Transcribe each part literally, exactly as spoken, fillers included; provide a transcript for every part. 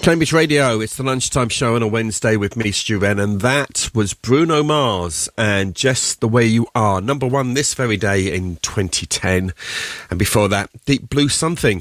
Cambridge Radio, it's the lunchtime show on a Wednesday with me, Stu Wren, and that was Bruno Mars and Just the Way You Are, number one this very day in twenty ten. And before that, Deep Blue Something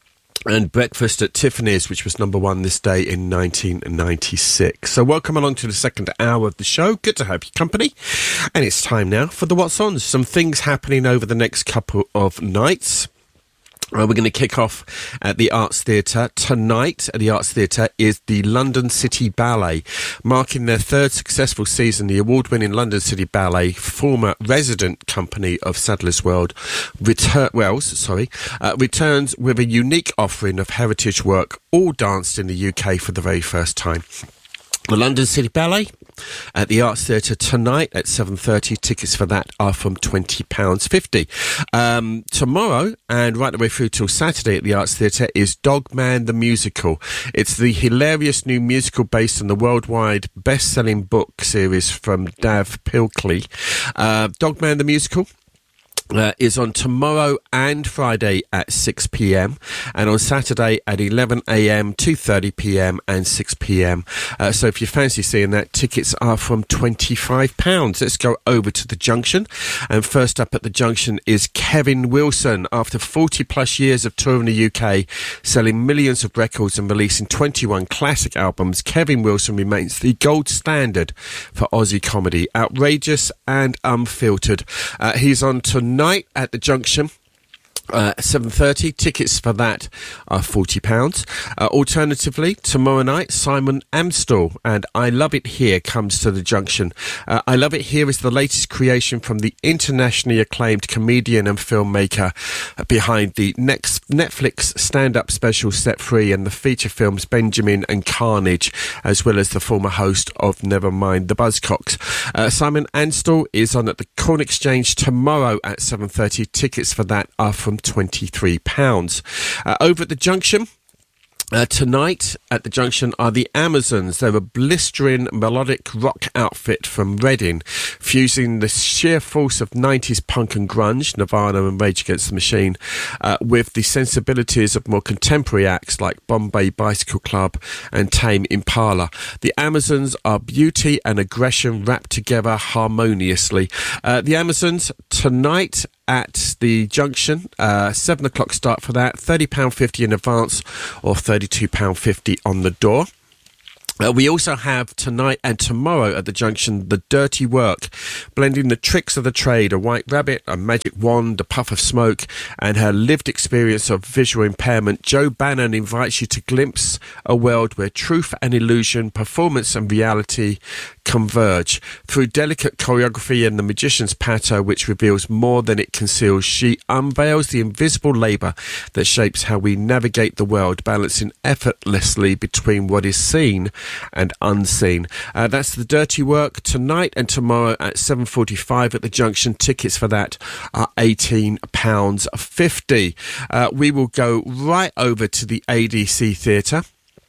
and Breakfast at Tiffany's, which was number one this day in nineteen ninety-six. So welcome along to the second hour of the show. Good to have your company. And it's time now for the What's On. Some things happening over the next couple of nights. Uh, we're going to kick off at the Arts Theatre. Tonight at the Arts Theatre is the London City Ballet. Marking their third successful season, the award-winning London City Ballet, former resident company of Sadler's World, retur- Wells, sorry, uh, returns with a unique offering of heritage work, all danced in the U K for the very first time. The London City Ballet at the Arts Theatre tonight at seven thirty. Tickets for that are from twenty pounds fifty. Um, tomorrow, and right the way through till Saturday at the Arts Theatre, is Dogman the Musical. It's the hilarious new musical based on the worldwide best-selling book series from Dav Pilkey. Uh, Dogman the Musical Uh, is on tomorrow and Friday at six p.m. and on Saturday at eleven a.m, two thirty p.m. and six p.m. Uh, so if you fancy seeing that, tickets are from twenty-five pounds. Let's go over to the Junction. And first up at the Junction is Kevin Wilson. After forty plus years of touring the U K, selling millions of records and releasing twenty-one classic albums, Kevin Wilson remains the gold standard for Aussie comedy. Outrageous and unfiltered. Uh, he's on tonight. Night at the Junction. Uh, seven thirty. Tickets for that are forty pounds. Uh, alternatively, tomorrow night, Simon Amstell and I Love It Here comes to the Junction. Uh, I Love It Here is the latest creation from the internationally acclaimed comedian and filmmaker behind the next Netflix stand-up special Set Free and the feature films Benjamin and Carnage, as well as the former host of Nevermind the Buzzcocks. Uh, Simon Amstell is on at the Corn Exchange tomorrow at seven thirty. Tickets for that are from twenty-three pounds. Uh, over at the Junction, Uh, tonight at the Junction are the Amazons. They're a blistering melodic rock outfit from Reading, fusing the sheer force of nineties punk and grunge, Nirvana and Rage Against the Machine, uh, with the sensibilities of more contemporary acts like Bombay Bicycle Club and Tame Impala. The Amazons are beauty and aggression wrapped together harmoniously. Uh, the Amazons tonight at the Junction, uh, seven o'clock start for that, thirty pounds fifty in advance or thirty-two pounds fifty on the door. Uh, we also have tonight and tomorrow at the Junction the Dirty Work, blending the tricks of the trade, a white rabbit, a magic wand, a puff of smoke, and her lived experience of visual impairment. Jo Bannon invites you to glimpse a world where truth and illusion, performance and reality converge. Through delicate choreography and the magician's patter, which reveals more than it conceals, she unveils the invisible labour that shapes how we navigate the world, balancing effortlessly between what is seen and unseen. Uh, that's the Dirty Work tonight and tomorrow at seven forty-five at the Junction. Tickets for that are eighteen pounds fifty. Uh, we will go right over to the A D C Theatre.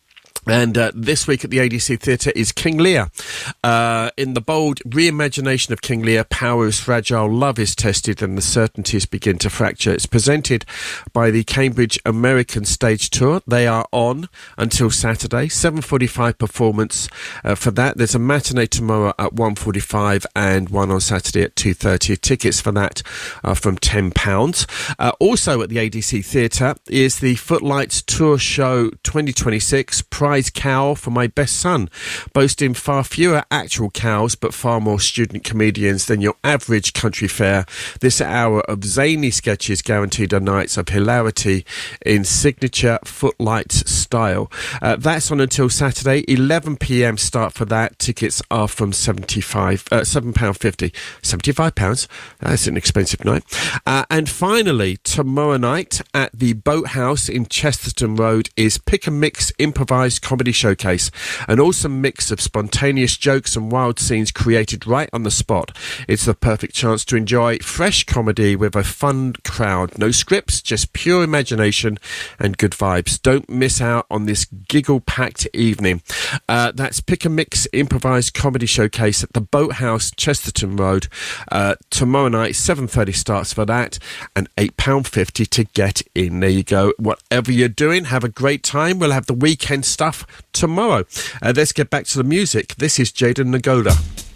And uh, this week at the A D C Theatre is King Lear. Uh, in the bold reimagination of King Lear, power is fragile, love is tested, and the certainties begin to fracture. It's presented by the Cambridge American Stage Tour. They are on until Saturday, seven forty-five performance uh, for that. There's a matinee tomorrow at one forty-five and one on Saturday at two thirty. Tickets for that are from ten pounds. Uh, also at the A D C Theatre is the Footlights Tour Show twenty twenty-six, Prize Cow for My Best Son, boasting far fewer actual cows but far more student comedians than your average country fair. This hour of zany sketches guaranteed a night of hilarity in signature Footlights style. Uh, that's on until Saturday, eleven p.m. start for that. Tickets are from seventy-five, uh, seven pounds fifty. seventy-five pounds. That's an expensive night. Uh, and finally, tomorrow night at the Boathouse in Chesterton Road is Pick and Mix Improvised Comedy Showcase, an awesome mix of spontaneous jokes and wild scenes created right on the spot. It's the perfect chance to enjoy fresh comedy with a fun crowd. No scripts, just pure imagination and good vibes. Don't miss out on this giggle-packed evening. Uh, that's Pick and Mix Improvised Comedy Showcase at the Boathouse, Chesterton Road. Uh, tomorrow night, seven thirty starts for that, and eight pounds fifty to get in. There you go. Whatever you're doing, have a great time. We'll have the weekend stuff stuff tomorrow. Uh, let's get back to the music. This is Jayden Nagoda.